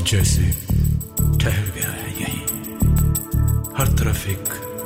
जैसे ठहर गया है यहीं। हर तरफ एक